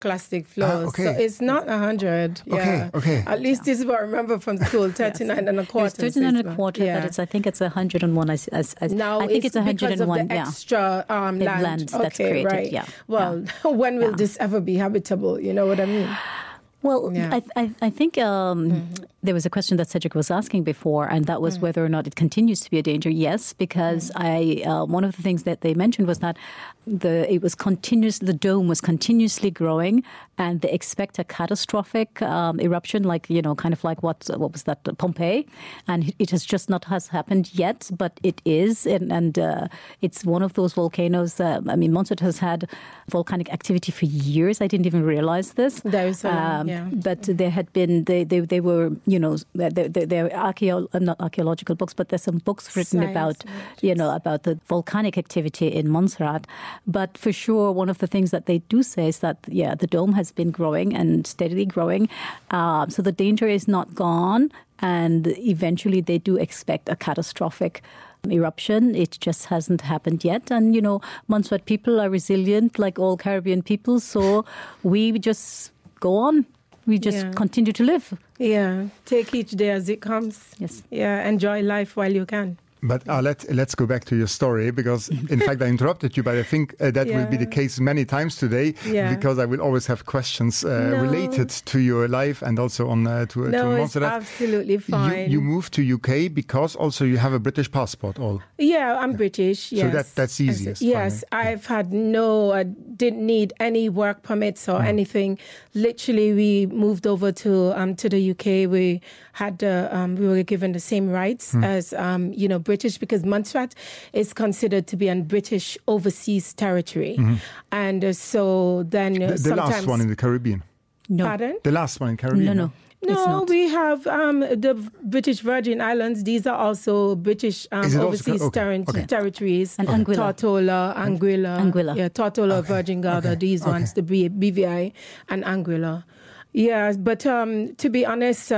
plastic floors. Okay. So it's not 100. Yeah. Okay. At least this is what I remember from school, 39 and a quarter. It's 39 and a quarter, yeah. but I think it's 101. Now I think it's 101, because of the extra land. that's created, right. yeah. Well, when will this ever be habitable? You know what I mean? Well, I think there was a question that Cedric was asking before, and that was whether or not it continues to be a danger. Yes, because one of the things that they mentioned was that the dome was continuously growing, and they expect a catastrophic eruption, like, kind of like what was that, Pompeii, and it has happened yet, but it is, and it's one of those volcanoes. Montserrat has had volcanic activity for years. I didn't even realize this. But there had been they were there are not archaeological books, but there's some books written about the volcanic activity in Montserrat. But for sure, one of the things that they do say is that the dome has been growing and steadily growing, so the danger is not gone, and eventually they do expect a catastrophic eruption. It just hasn't happened yet. And, Montserrat people are resilient like all Caribbean people, so we just go on. We just continue to live. Yeah, take each day as it comes. Yes. Yeah, enjoy life while you can. But let's go back to your story, because in fact I interrupted you, but I think that will be the case many times today, because I will always have questions related to your life and also on to Montserrat. It's absolutely fine. You moved to UK because also you have a British passport. Yeah, I'm British. Yes. So that's easiest. Yes, I didn't need any work permits or anything. Literally, we moved over to the UK. We had we were given the same rights as British, because Montserrat is considered to be a British overseas territory, and so then the last one in the Caribbean. No. Pardon? The last one in Caribbean. No, we have the British Virgin Islands. These are also British overseas territories. And Anguilla. Tortola, Anguilla. Yeah, Tortola, Virgin Gorda, these ones, the BVI and Anguilla. Yeah, but to be honest,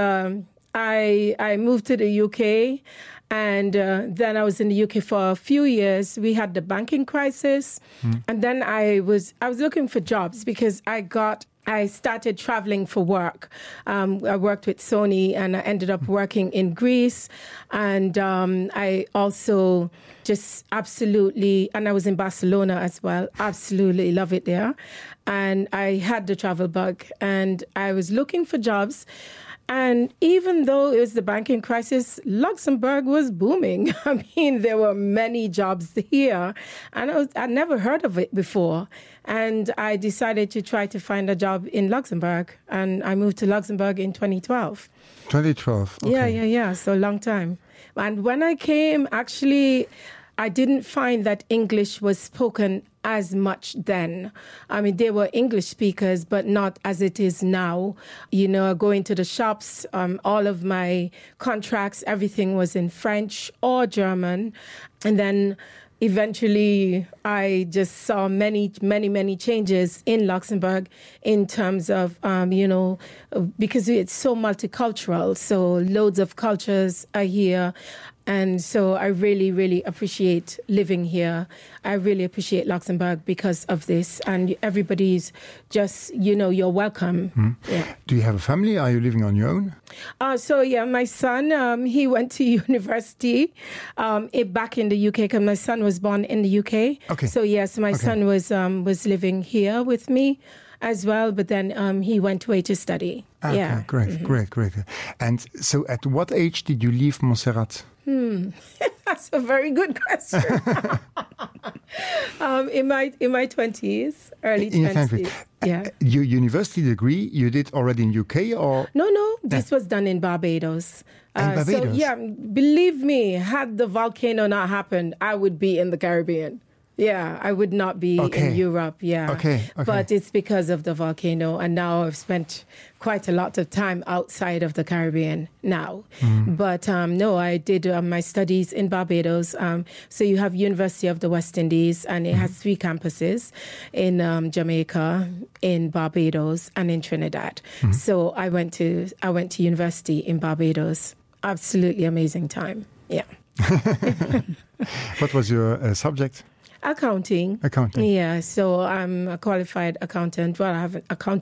I moved to the UK, and then I was in the UK for a few years. We had the banking crisis, and then I was looking for jobs because I started traveling for work. I worked with Sony, and I ended up working in Greece. And I also just absolutely, and I was in Barcelona as well, absolutely love it there. And I had the travel bug, and I was looking for jobs. And even though it was the banking crisis, Luxembourg was booming. I mean, there were many jobs here, and I'd never heard of it before. And I decided to try to find a job in Luxembourg, and I moved to Luxembourg in 2012. 2012, okay. Yeah, so a long time. And when I came, actually, I didn't find that English was spoken as much then. I mean, there were English speakers, but not as it is now. Going to the shops, all of my contracts, everything was in French or German. And then eventually I just saw many, many, many changes in Luxembourg in terms of, because it's so multicultural. So loads of cultures are here. And so I really, really appreciate living here. I really appreciate Luxembourg because of this. And everybody's just, you're welcome. Yeah. Do you have a family? Are you living on your own? My son, he went to university back in the UK, because my son was born in the UK. Okay. So, yes, my son was living here with me as well, but then he went away to study. Okay, great. And so at what age did you leave Montserrat? That's a very good question. In my 20s, early 20s. Yeah. Your university degree you did already in UK, or? No. This was done in Barbados. Barbados? So, believe me, had the volcano not happened, I would be in the Caribbean. Yeah, I would not be in Europe, Okay. But it's because of the volcano, and now I've spent quite a lot of time outside of the Caribbean now. But no, I did my studies in Barbados. So you have University of the West Indies, and it has 3 campuses in Jamaica, in Barbados, and in Trinidad. So I went to university in Barbados. Absolutely amazing time. Yeah. What was your subject? Accounting. Accounting. Yeah, so I'm a qualified accountant. Well, I have an accounting